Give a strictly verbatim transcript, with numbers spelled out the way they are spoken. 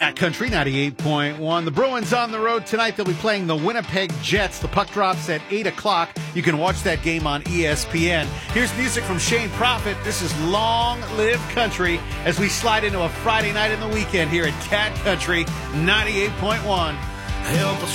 At Country ninety-eight point one. The Bruins on the road tonight. They'll be playing the Winnipeg Jets. The puck drops at eight o'clock. You can watch that game on E S P N. Here's music from Shane Prophet. This is Long Live Country as we slide into a Friday night in the weekend here at Cat Country ninety-eight point one.